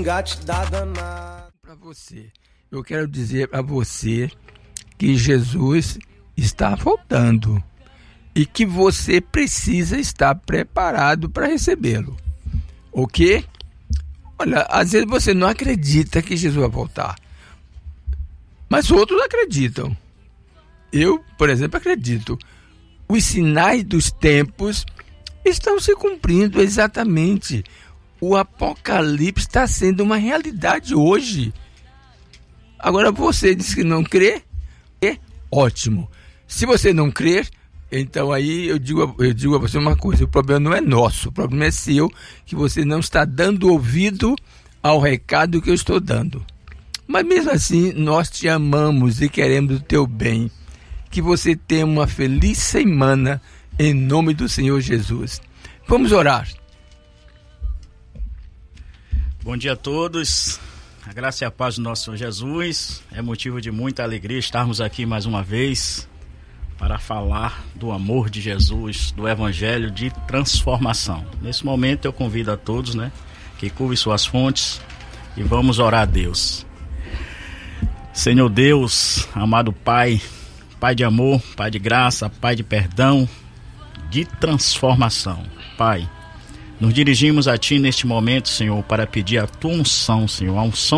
engate da danada. Para você, eu quero dizer para você que Jesus está voltando e que você precisa estar preparado para recebê-lo. Ok? Olha, às vezes você não acredita que Jesus vai voltar, mas outros acreditam. Eu, por exemplo, acredito. Os sinais dos tempos estão se cumprindo exatamente. O Apocalipse está sendo uma realidade hoje. Agora você diz que não crê? É ótimo. Se você não crer, então aí eu digo a você uma coisa: o problema não é nosso, o problema é seu, que você não está dando ouvido ao recado que eu estou dando. Mas mesmo assim, nós te amamos e queremos o teu bem. Que você tenha uma feliz semana em nome do Senhor Jesus. Vamos orar. Bom dia a todos. A graça e a paz do nosso Senhor Jesus. É motivo de muita alegria estarmos aqui mais uma vez para falar do amor de Jesus, do evangelho de transformação. Nesse momento eu convido a todos, que curvem suas fontes e vamos orar a Deus. Senhor Deus, amado Pai, Pai de amor, Pai de graça, Pai de perdão, de transformação. Pai, nos dirigimos a Ti neste momento, Senhor, para pedir a Tua unção, Senhor, a unção